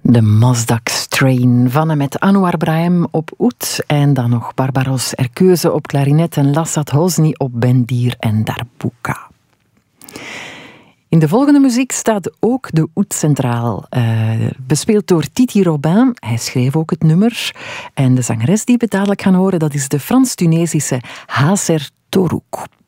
De Mazdak Strain van en met Anouar Brahim op oud en dan nog Barbaros Erkeuze op klarinet en Lassat Hosni op bendir en darbuka. In de volgende muziek staat ook de oud centraal, bespeeld door Titi Robin. Hij schreef ook het nummer. En de zangeres die we dadelijk gaan horen, dat is de Frans-Tunesische Haser Torouk.